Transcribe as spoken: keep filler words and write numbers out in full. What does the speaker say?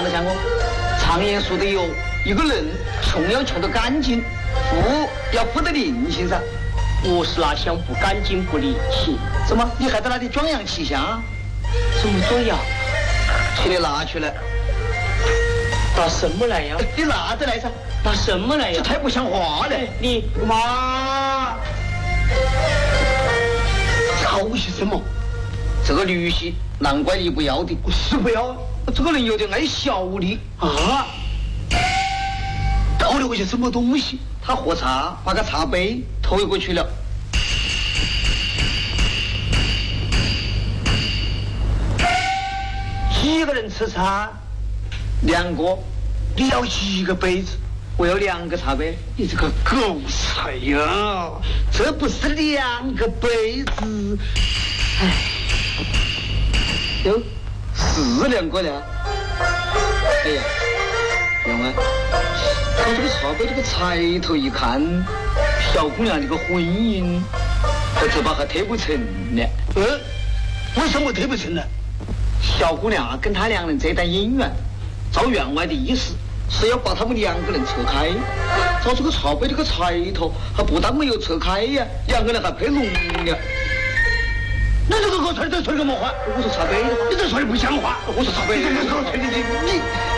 长得像我。常言说的有，一个人穷要穷得干净，富要富得灵性噻。 我是哪想不干净不理性？ 怎么？你还在那里装洋气象？ 怎么这样？ 请你拿出来。 拿什么来呀？ 你拿着来噻。 拿什么来呀？ 这太不像话了！ 你妈，吵些什么？这个女婿，难怪你不要的。 我是不要。 这个人有点爱小你啊！偷了我些什么东西？ 他喝茶，把个茶杯偷过去了。 几个人吃茶？ 两个。 你要几个杯子？ 我要两个茶杯。 你这个狗才呀！这不是两个杯子。 唉，哟，是两个了。哎呀，杨啊，看这个茶杯这个彩头一看，小姑娘这个婚姻，这嘴巴还推不成呢。 嗯，为什么推不成呢？ 小姑娘跟他两人这段姻缘，照员外的意思是要把他们两个人扯开。照这个茶杯这个彩头，还不但没有扯开呀，两个人还配拢了。 那这个狗吹这吹个么话？ 我说茶杯的话， 你这说的不像话。 我说茶杯， 你这个狗吹的你你。